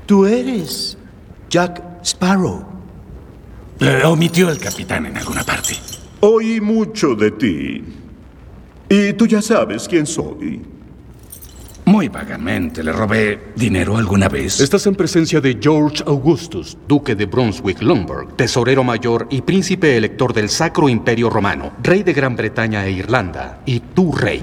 Tú eres Jack Sparrow. Omitió el capitán en alguna parte. Oí mucho de ti. Y tú ya sabes quién soy. Muy vagamente. ¿Le robé dinero alguna vez? Estás en presencia de George Augustus, duque de Brunswick-Lundberg, tesorero mayor y príncipe elector del Sacro Imperio Romano, rey de Gran Bretaña e Irlanda, y tu rey.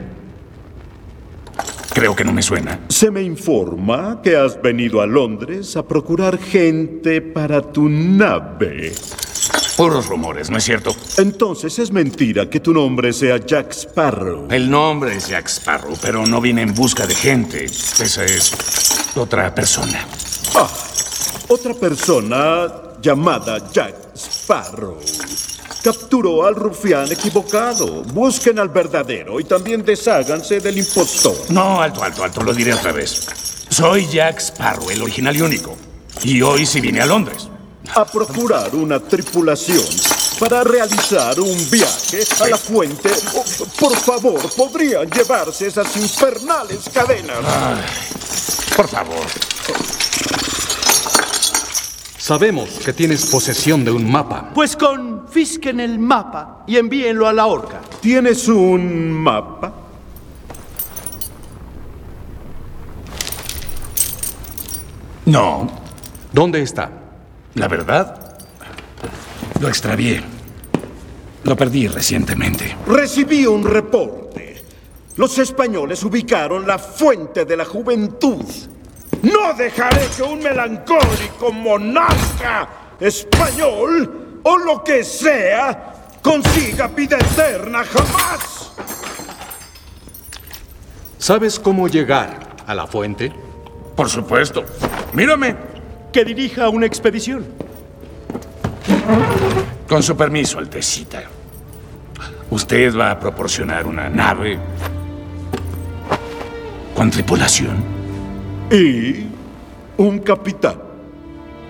Creo que no me suena. Se me informa que has venido a Londres a procurar gente para tu nave. Puros rumores, ¿no es cierto? Entonces es mentira que tu nombre sea Jack Sparrow. El nombre es Jack Sparrow, pero no vine en busca de gente. Esa es otra persona. Ah, otra persona llamada Jack Sparrow. Capturó al rufián equivocado. Busquen al verdadero y también desháganse del impostor. No, alto, lo diré otra vez. Soy Jack Sparrow, el original y único. Y hoy sí vine a Londres. A procurar una tripulación para realizar un viaje a la fuente. Oh, por favor, ¿podrían llevarse esas infernales cadenas? Ay, por favor. Sabemos que tienes posesión de un mapa. Pues confisquen el mapa y envíenlo a la horca. ¿Tienes un mapa? No, ¿Dónde está? la verdad, lo extravié. Lo perdí recientemente. Recibí un reporte. Los españoles ubicaron la fuente de la juventud. No dejaré que un melancólico monarca español o lo que sea consiga vida eterna jamás. ¿Sabes cómo llegar a la fuente? Por supuesto. Mírame. Que dirija una expedición. Con su permiso, Altecita. ¿Usted va a proporcionar una nave con tripulación? Y un capitán.